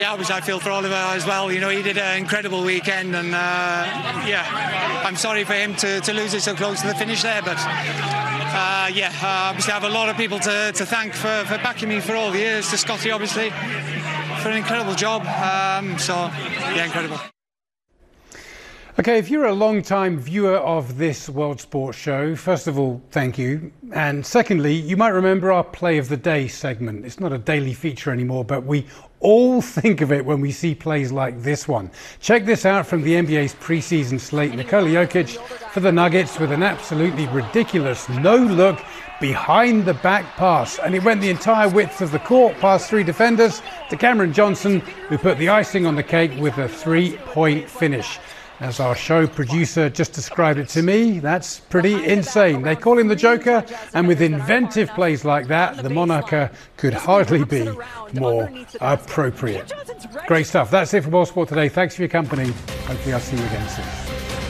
Yeah, obviously I feel for Oliver as well. You know, he did an incredible weekend, and yeah, I'm sorry for him to lose it so close to the finish there. But obviously I have a lot of people to thank for backing me for all the years. To Scotty, obviously, for an incredible job. Incredible. Okay, if you're a long-time viewer of this World Sports Show, first of all, thank you. And secondly, you might remember our Play of the Day segment. It's not a daily feature anymore, but we all think of it when we see plays like this one. Check this out from the NBA's preseason slate. Nikola Jokic for the Nuggets with an absolutely ridiculous no-look behind the back pass, and it went the entire width of the court past three defenders to Cameron Johnson, who put the icing on the cake with a three-point finish. As our show producer just described it to me, that's pretty insane. They call him the Joker, and with inventive plays like that, the Moniker could hardly be more appropriate. Great stuff. That's it for World Sport today. Thanks for your company. Hopefully I'll see you again soon.